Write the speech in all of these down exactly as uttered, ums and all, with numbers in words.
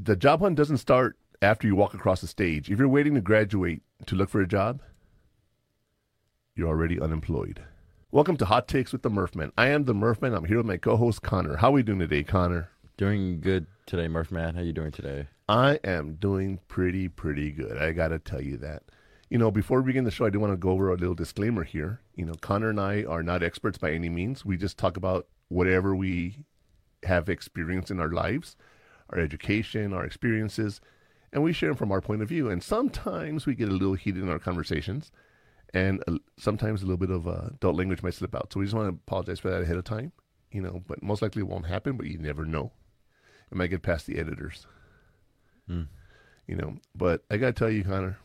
the job hunt doesn't start after you walk across the stage. If you're waiting to graduate to look for a job, you're already unemployed. Welcome to Hot Takes with the Murphman. I am the Murphman. I'm here with my co-host, Connor. How are we doing today, Connor? Doing good today, Murphman. How you doing today? I am doing pretty, pretty good. I got to tell you that. You know, before we begin the show, I do want to go over a little disclaimer here. You know, Connor and I are not experts by any means. We just talk about whatever we have experienced in our lives, our education, our experiences, and we share them from our point of view. And sometimes we get a little heated in our conversations, and uh, sometimes a little bit of uh, adult language might slip out. So we just want to apologize for that ahead of time, you know, but most likely it won't happen, but you never know. It might get past the editors, mm. you know. But I got to tell you, Connor,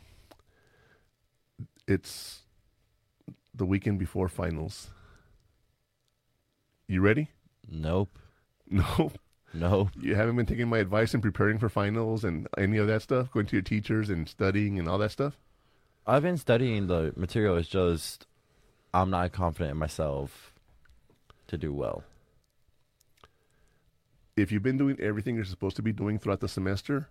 it's the weekend before finals. You ready? Nope. No. No. You haven't been taking my advice in preparing for finals and any of that stuff? Going to your teachers and studying and all that stuff? I've been studying the material. It's just I'm not confident in myself to do well. If you've been doing everything you're supposed to be doing throughout the semester,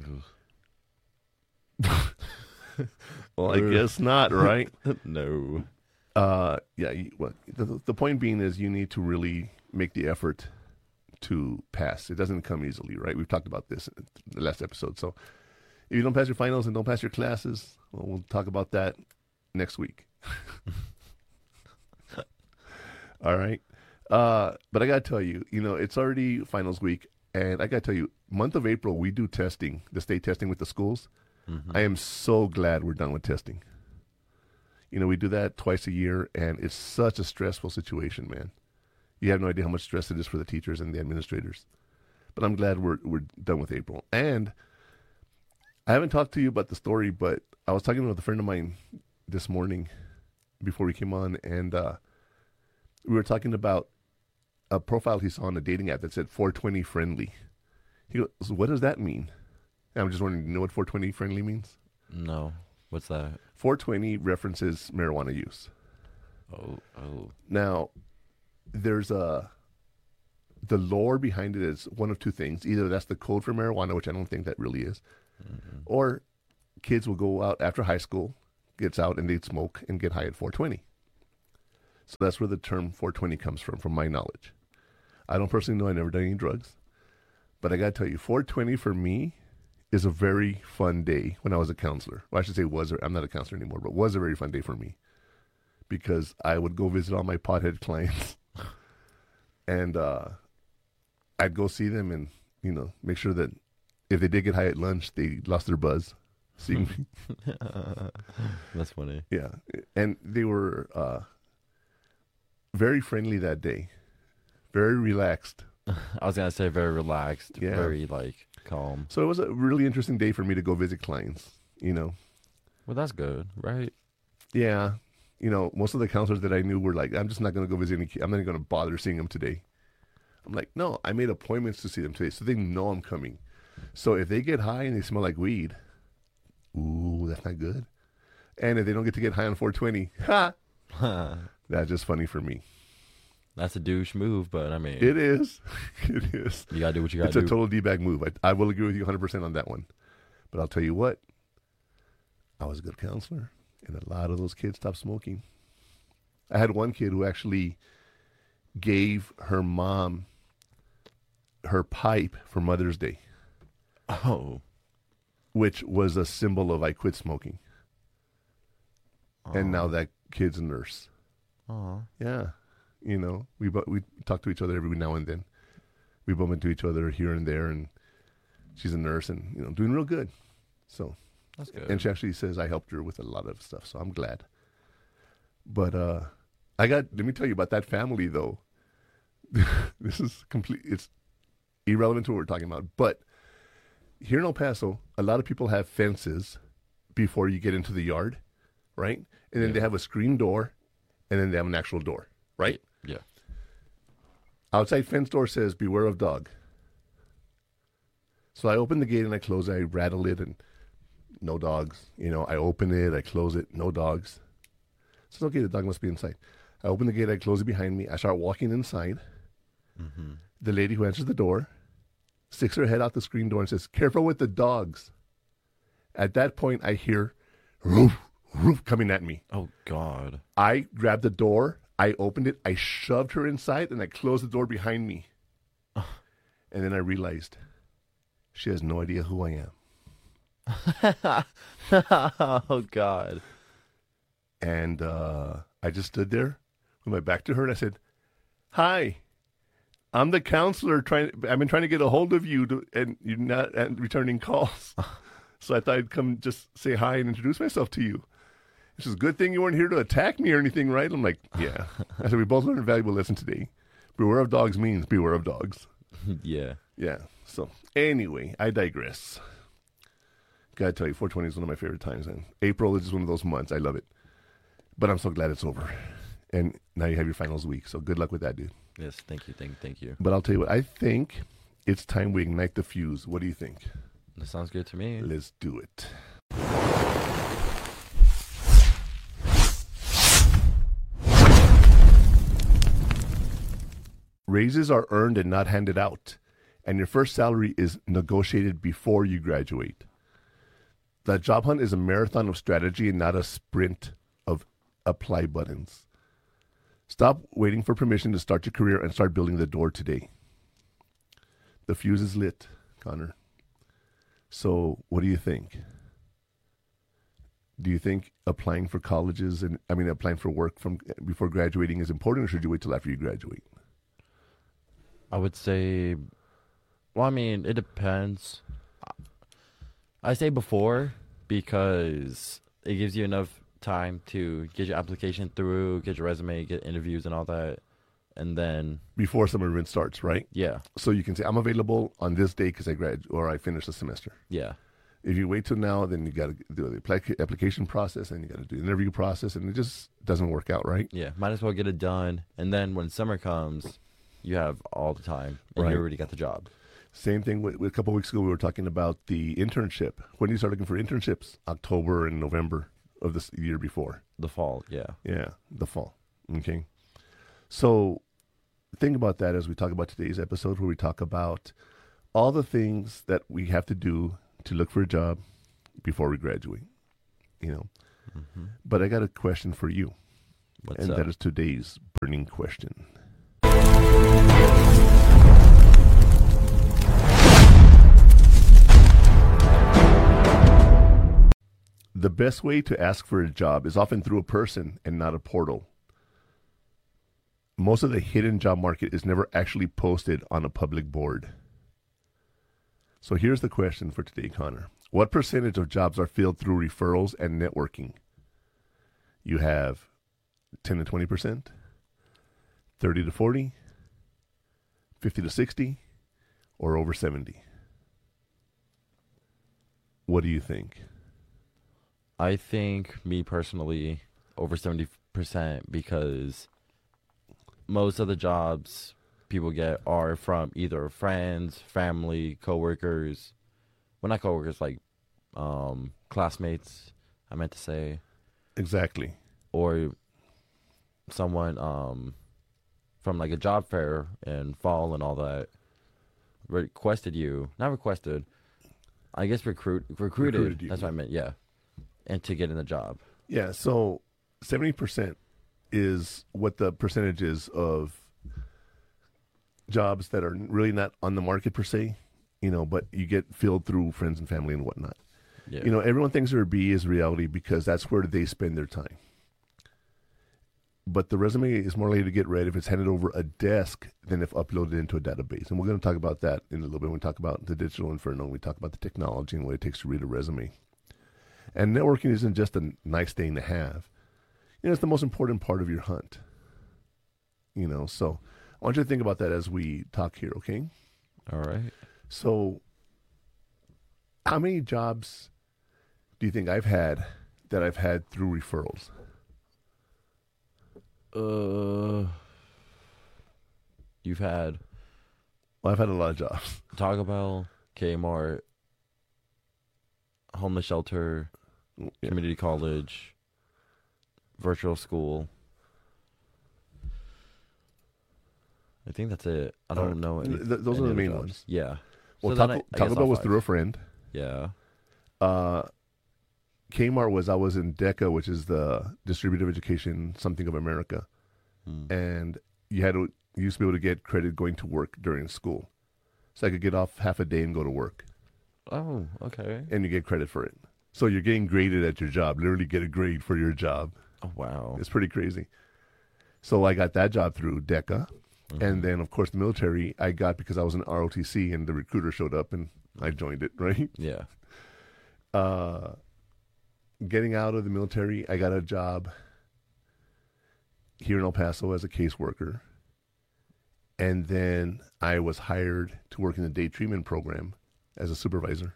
well, I guess not, right? No. Uh, yeah. You, well, the, the point being is you need to really make the effort to pass. It doesn't come easily, right? We've talked about this in the last episode. So if you don't pass your finals and don't pass your classes, well, we'll talk about that next week. All right. Uh, but I got to tell you, you know, it's already finals week. And I got to tell you, month of April, we do testing, the state testing with the schools. Mm-hmm. I am so glad we're done with testing. You know, we do that twice a year, and it's such a stressful situation, man. You have no idea how much stress it is for the teachers and the administrators. But I'm glad we're we're done with April. And I haven't talked to you about the story, but I was talking with a friend of mine this morning before we came on, and uh, we were talking about a profile he saw on a dating app that said four twenty friendly. He goes, what does that mean? And I'm just wondering, do you know what four twenty friendly means? No. What's that? four twenty references marijuana use. Oh, oh. Now, there's a, the lore behind it is one of two things. Either that's the code for marijuana, which I don't think that really is, mm-hmm. or kids will go out after high school, gets out, and they'd smoke and get high at four twenty. So that's where the term four twenty comes from, from my knowledge. I don't personally know. I've never done any drugs. But I got to tell you, four twenty for me is a very fun day when I was a counselor. Well, I should say was. I'm not a counselor anymore, but was a very fun day for me. Because I would go visit all my pothead clients. and uh, I'd go see them and, you know, make sure that if they did get high at lunch, they lost their buzz seeing me. That's funny. Yeah. And they were uh, very friendly that day. Very relaxed. I was going to say very relaxed. Yeah. Very, like, calm. So it was a really interesting day for me to go visit clients, you know. Well, that's good, right? Yeah. You know, most of the counselors that I knew were like, I'm just not going to go visit any kids. I'm not going to bother seeing them today. I'm like, no, I made appointments to see them today, so they know I'm coming. So if they get high and they smell like weed, ooh, that's not good. And if they don't get to get high on four twenty, ha, that's just funny for me. That's a douche move, but I mean. It is. It is. You got to do what you got to do. It's do. a total D-bag move. I, I will agree with you one hundred percent on that one. But I'll tell you what, I was a good counselor, and a lot of those kids stopped smoking. I had one kid who actually gave her mom her pipe for Mother's Day. Oh. Which was a symbol of I quit smoking. Oh. And now that kid's a nurse. Oh. Yeah. You know, we we talk to each other every now and then. We bump into each other here and there, and she's a nurse and, you know, doing real good. So that's good. And she actually says I helped her with a lot of stuff, so I'm glad. But uh, I got, let me tell you about that family, though. This is complete, it's irrelevant to what we're talking about. But here in El Paso, a lot of people have fences before you get into the yard, right? And then yeah. they have a screen door, and then they have an actual door, right? Yeah. Outside fence door says, beware of dog. So I open the gate and I close it, I rattle it, and no dogs. You know, I open it, I close it, no dogs. So okay, the dog must be inside. I open the gate, I close it behind me. I start walking inside. Mm-hmm. The lady who answers the door sticks her head out the screen door and says, "Careful with the dogs." At that point, I hear roof, roof coming at me. Oh, God. I grabbed the door. I opened it. I shoved her inside, and I closed the door behind me. And then I realized she has no idea who I am. Oh, God. And uh, I just stood there with my back to her, and I said, "Hi, I'm the counselor. Trying, I've been trying to get a hold of you, to, and you're not and returning calls. So I thought I'd come just say hi and introduce myself to you. It's a good thing you weren't here to attack me or anything, right?" I'm like, "Yeah." I said, "We both learned a valuable lesson today. Beware of dogs means beware of dogs." Yeah. Yeah. So anyway, I digress. Gotta tell you, four twenty is one of my favorite times, and April is just one of those months. I love it. But I'm so glad it's over. And now you have your finals week, so good luck with that, dude. Yes, thank you, thank you, thank you. But I'll tell you what, I think it's time we ignite the fuse. What do you think? That sounds good to me. Let's do it. Raises are earned and not handed out, and your first salary is negotiated before you graduate. The job hunt is a marathon of strategy and not a sprint of apply buttons. Stop waiting for permission to start your career and start building the door today. The fuse is lit, Connor. So what do you think? Do you think applying for colleges and I mean applying for work from before graduating is important, or should you wait till after you graduate? I would say, well, I mean, it depends. I say before because it gives you enough time to get your application through, get your resume, get interviews and all that. And then Before summer event starts, right? yeah, So you can say, "I'm available on this day because I grad or I finished the semester." yeah, If you wait till now, then you got to do the applica- application process and you got to do the interview process, and it just doesn't work out, right? yeah. Might as well get it done. And then when summer comes, you have all the time and Right. you already got the job. Same thing with, with a couple of weeks ago, we were talking about the internship. When do you start looking for internships? October and November of this year before. The fall, yeah. Yeah, the fall. Okay. So think about that as we talk about today's episode, where we talk about all the things that we have to do to look for a job before we graduate. You know. Mm-hmm. But I got a question for you. What's and up? that is today's burning question. The best way to ask for a job is often through a person and not a portal. Most of the hidden job market is never actually posted on a public board. So here's the question for today, Connor. What percentage of jobs are filled through referrals and networking? You have ten to twenty percent, thirty to forty, fifty to sixty, or over seventy? What do you think? I think, me personally, over seventy percent, because most of the jobs people get are from either friends, family, coworkers. Well, not coworkers, like um, classmates, I meant to say. Exactly. Or someone um, from like a job fair in fall and all that requested you. Not requested. I guess recruit recruited. Recruited you, That's yeah. what I meant, yeah. And to get in the job. Yeah, so seventy percent is what the percentage is of jobs that are really not on the market per se, you know, but you get filled through friends and family and whatnot. Yeah. You know, everyone thinks their B is reality because that's where they spend their time. But the resume is more likely to get read if it's handed over a desk than if uploaded into a database. And we're going to talk about that in a little bit when we talk about the digital inferno, and we talk about the technology and what it takes to read a resume. And networking isn't just a nice thing to have. You know, it's the most important part of your hunt. You know, so I want you to think about that as we talk here, okay? All right. So how many jobs do you think I've had that I've had through referrals? Uh, you've had Well, I've had a lot of jobs. Taco Bell, Kmart, homeless shelter, Yeah. community college, virtual school. I think that's it. I don't Alright. know any. Th- those any are the other main jobs. ones. Yeah. Well, So then Taco, I- I Taco guess Bell all was five. through a friend. Yeah. Uh, Kmart was I was in DECA, which is the Distributive Education Something of America, Hmm. and you had to you used to be able to get credit going to work during school, so I could get off half a day and go to work, Oh, okay. and you get credit for it. So you're getting graded at your job. Literally, get a grade for your job. Oh, wow. It's pretty crazy. So I got that job through DECA, Mhm. and then of course the military I got because I was in R O T C, and the recruiter showed up, and I joined it. Right. Yeah. Uh, getting out of the military, I got a job here in El Paso as a caseworker. And then I was hired to work in the day treatment program as a supervisor.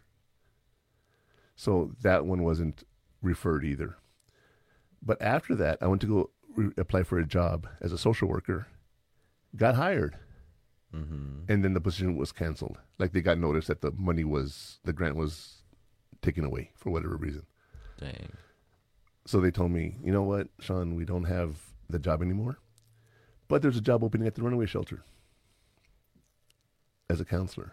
So that one wasn't referred either. But after that, I went to go re- apply for a job as a social worker, got hired, Mm-hmm. and then the position was canceled. Like they got notice that the money was, the grant was taken away for whatever reason. Dang. So they told me, you know what, Sean, we don't have the job anymore, but there's a job opening at the runaway shelter as a counselor.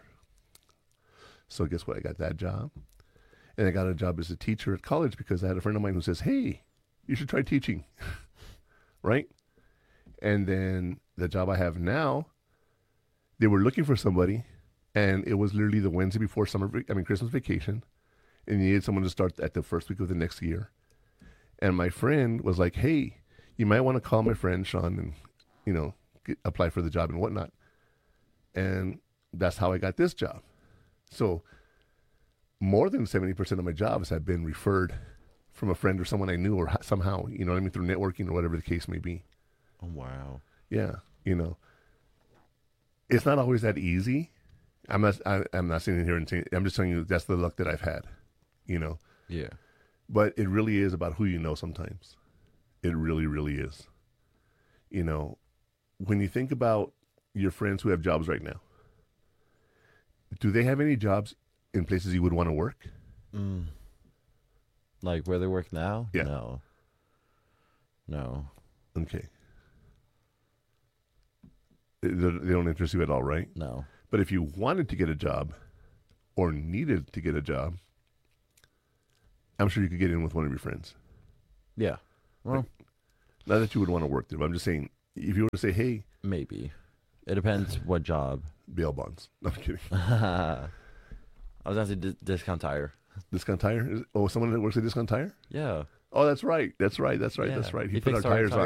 So guess what? I got that job. And I got a job as a teacher at college because I had a friend of mine who says, hey, you should try teaching. Right? And then the job I have now, they were looking for somebody, and it was literally the Wednesday before summer, vac- I mean, Christmas vacation, and you needed someone to start at the first week of the next year. And my friend was like, hey, you might want to call my friend Sean and, you know, get, apply for the job and whatnot. And that's how I got this job. So more than seventy percent of my jobs have been referred from a friend or someone I knew or h- somehow, you know what I mean, through networking or whatever the case may be. Oh, wow. Yeah, you know. It's not always that easy. I'm not I, I'm not sitting here and saying, I'm just telling you that's the luck that I've had, you know. Yeah. But it really is about who you know sometimes. It really, really is. You know, when you think about your friends who have jobs right now, do they have any jobs in places you would want to work? Mm. Like where they work now? Yeah. No. No. Okay. They they don't interest you at all, right? No. But if you wanted to get a job or needed to get a job, I'm sure you could get in with one of your friends. Yeah. Well, Not that you would want to work there, but I'm just saying, if you were to say, hey, maybe. It depends what job. bail bonds. No, I'm kidding. I was going to say dis- discount tire. Discount tire? Is- Oh, someone that works at Discount Tire? Yeah. Oh, that's right. That's right. That's right. Yeah. That's right. He He put our fixed our tires on.